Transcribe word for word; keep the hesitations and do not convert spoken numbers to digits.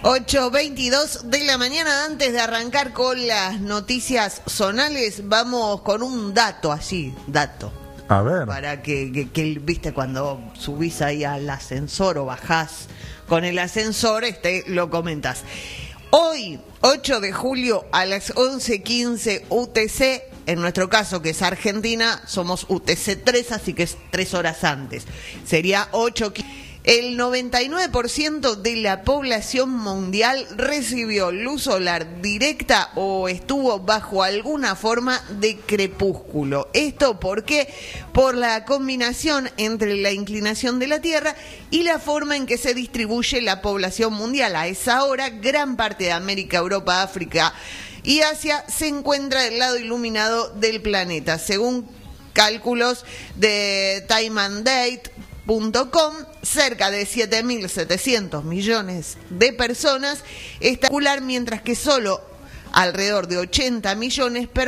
ocho veintidós de la mañana. Antes de arrancar con las noticias zonales, vamos con un dato así, dato. A ver. Para que, que, que, viste, cuando subís ahí al ascensor o bajás con el ascensor, este, lo comentas. Hoy, ocho de julio, a las once quince U T C, en nuestro caso, que es Argentina, somos U T C tres, así que es tres horas antes. Sería ocho quince. El noventa y nueve por ciento de la población mundial recibió luz solar directa o estuvo bajo alguna forma de crepúsculo. ¿Esto por qué? Por la combinación entre la inclinación de la Tierra y la forma en que se distribuye la población mundial. A esa hora, gran parte de América, Europa, África y Asia se encuentra del lado iluminado del planeta. Según cálculos de time and date punto com, cerca de siete mil setecientos millones de personas están, mientras que solo alrededor de ochenta millones